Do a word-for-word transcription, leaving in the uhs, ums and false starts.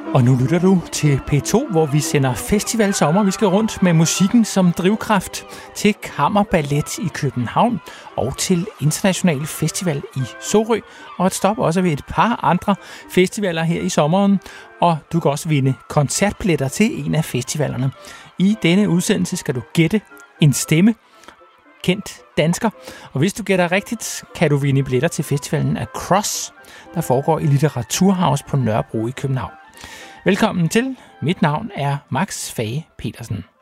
Og nu lytter du til P to, hvor vi sender festival sommer. Vi skal rundt med musikken som drivkraft til Kammerballet i København og til International Festival i Sorø. Og et stop også ved et par andre festivaler her i sommeren. Og du kan også vinde koncertbilletter til en af festivalerne. I denne udsendelse skal du gætte en stemme. Kendt dansker. Og hvis du gætter rigtigt, kan du vinde billetter til festivalen Across, der foregår i Litteraturhaus på Nørrebro i København. Velkommen til. Mit navn er Max Fage Petersen.